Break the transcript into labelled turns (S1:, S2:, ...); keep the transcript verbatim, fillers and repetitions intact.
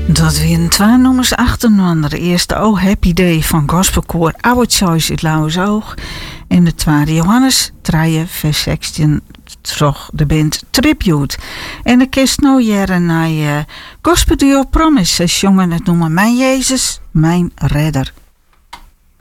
S1: Dat weer twee nummers achter de eerste Oh Happy Day van gospelkoor Our Choice uit Lauwersoog. En de tweede Johannes draaien vers zestien terug de band Tribute. En de kist nou jaren naar uh, gospelduo Promise. Ze jongen het noemen Mijn Jezus, Mijn Redder.